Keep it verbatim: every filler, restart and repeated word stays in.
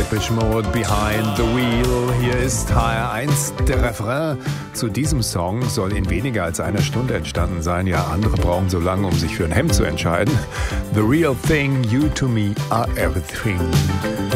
Depeche Mode, Behind the Wheel. Hier ist H R eins. Der Refrain zu diesem Song soll in weniger als einer Stunde entstanden sein. Ja, andere brauchen so lange, um sich für ein Hemd zu entscheiden. The real thing, you to me are everything.